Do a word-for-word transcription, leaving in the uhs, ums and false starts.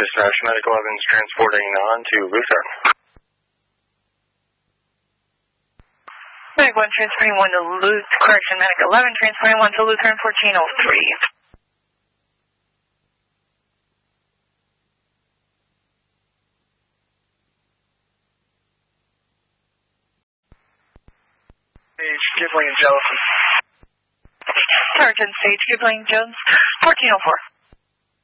Dispatch, Medical Evans transporting on to Luther. Medic one transporting one to Luther, correction, Medic eleven transporting one to Lutheran fourteen oh three. Sage, Kipling and Jellison. Sergeant Sage, Kipling Jones, fourteen oh four.